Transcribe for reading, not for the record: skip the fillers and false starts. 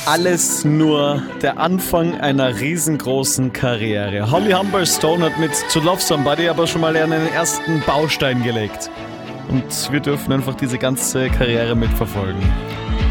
alles nur der Anfang einer riesengroßen Karriere. Holly Humberstone hat mit To Love Somebody aber schon mal einen ersten Baustein gelegt. Und wir dürfen einfach diese ganze Karriere mitverfolgen.